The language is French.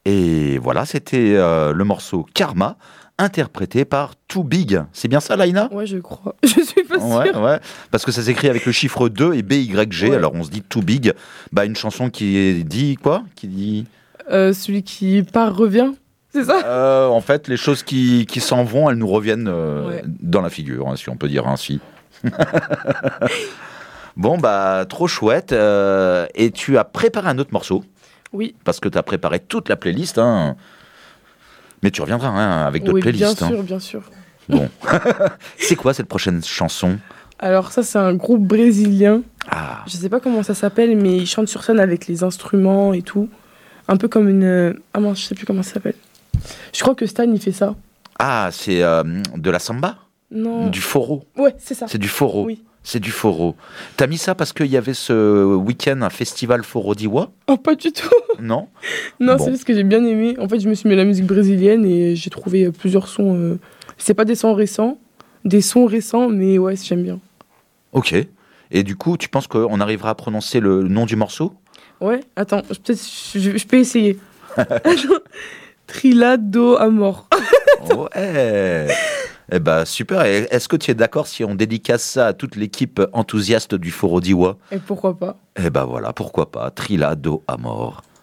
Et voilà, c'était le morceau Karma, interprété par Too Big. C'est bien ça, Laïna ? Ouais, je crois. Je suis pas sûre. Ouais, parce que ça s'écrit avec le chiffre 2 et BYG, Ouais. alors on se dit Too Big. Bah, une chanson qui dit quoi ? Qui dit... Celui qui part revient, c'est ça ? En fait, les choses qui s'en vont, elles nous reviennent Ouais. dans la figure, hein, si on peut dire ainsi. Bon, bah, trop chouette. Et tu as préparé un autre morceau, Oui. parce que tu as préparé toute la playlist, hein. Mais tu reviendras avec d'autres Oui, playlists. bien sûr, bien sûr. Bon. C'est quoi cette prochaine chanson ? Alors ça, c'est un groupe brésilien. Ah, Je sais pas comment ça s'appelle, mais ils chantent sur scène avec les instruments et tout. Un peu comme une... Ah mince, je sais plus comment ça s'appelle. Je crois que Stan, il fait ça. c'est de la samba ? Non. Du foro ? Ouais, c'est ça. C'est du foro. Oui. C'est du foro. T'as mis ça parce qu'il y avait ce week-end un festival Foro d'Iwa ? Oh, pas du tout. Non ? Non, Bon. c'est juste que j'ai bien aimé. En fait, je me suis mis à la musique brésilienne et j'ai trouvé plusieurs sons. C'est pas des sons récents, mais ouais, j'aime bien. Ok. Et du coup, tu penses qu'on arrivera à prononcer le nom du morceau ? Ouais, attends, peut-être je peux essayer. Trilado Amor. Ouais. Eh ben super. Et est-ce que tu es d'accord si on dédicace ça à toute l'équipe enthousiaste du Foro d'Iwa ? Et pourquoi pas? Eh ben voilà, pourquoi pas. Trilado Amor.